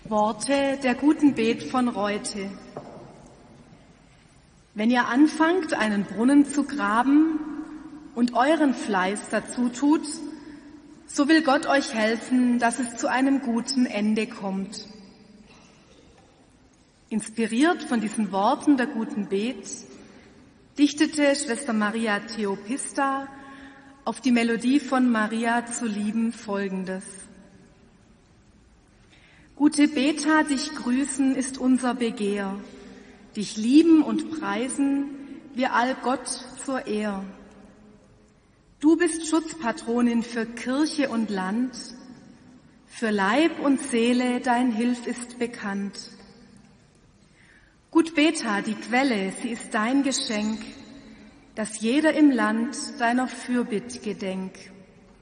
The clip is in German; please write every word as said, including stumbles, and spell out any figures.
Worte der guten Bet von Reute. Wenn ihr anfangt, einen Brunnen zu graben und euren Fleiß dazu tut, so will Gott euch helfen, dass es zu einem guten Ende kommt. Inspiriert von diesen Worten der guten Bet, dichtete Schwester Maria Theopista auf die Melodie von Maria zu lieben Folgendes. Gute Beta, dich grüßen ist unser Begehr, dich lieben und preisen wir all Gott zur Ehr. Du bist Schutzpatronin für Kirche und Land, für Leib und Seele dein Hilf ist bekannt. Gut Beta, die Quelle, sie ist dein Geschenk, dass jeder im Land deiner Fürbitt gedenk.